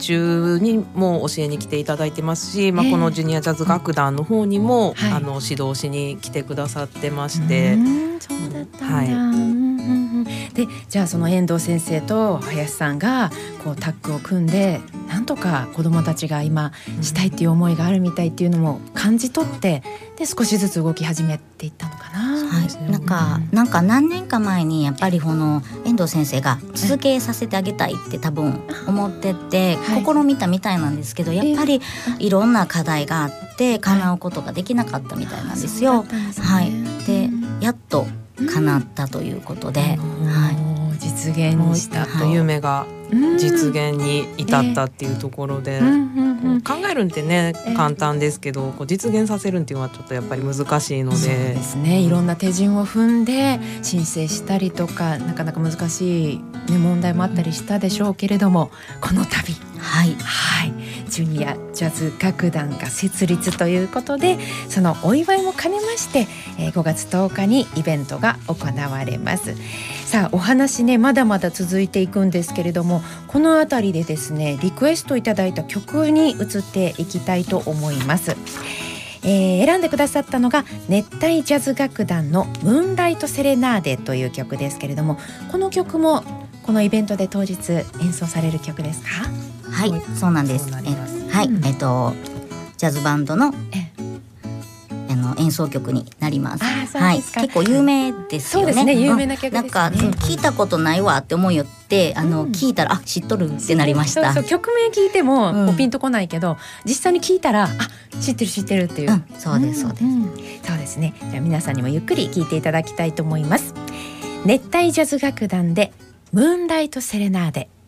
中にも教えに来ていただいてますし、このジュニアジャズ楽団の方にも、指導しに来てくださってまして、 そうだったんだ、でじゃあその遠藤先生と林さんがこうタッグを組んでなんとか子どもたちが今したいっていう思いがあるみたいっていうのも感じ取って、で少しずつ動き始めていったのかな。 なんか何年か前にやっぱりこの遠藤先生が続けさせてあげたいって多分思ってて試みたみたいなんですけど、やっぱりいろんな課題があって叶うことができなかったみたいなんですよ。でやっと叶ったということで、 実現にしたと夢が実現に至ったっていうところで、考えるんってね簡単ですけど、こう実現させるっていうのはちょっとやっぱり難しいので、 そうですね、いろんな手順を踏んで申請したりとかなかなか難しい、問題もあったりしたでしょうけれども、この度ジュニアジャズ楽団が設立ということで、そのお祝いも兼ねまして5月10日にイベントが行われます。さあお話ねまだまだ続いていくんですけれども、このあたりでですねリクエストいただいた曲に移っていきたいと思います。選んでくださったのが熱帯ジャズ楽団のムーンライトセレナーデという曲ですけれども、この曲もこのイベントで当日演奏される曲ですか？ はい、そうなんです。ジャズバンドの演奏曲になります。結構有名ですよね。 そうですね、有名な曲ですね。 なんか聞いたことないわって思いよって聞いたら知っとるってなりました。 そう曲名聞いてもピンとこないけど、実際に聞いたら知ってるっていう、 そうですそうですね。じゃあ皆さんにもゆっくり聞いていただきたいと思います。熱帯ジャズ楽団でムーンライトセレナーデ。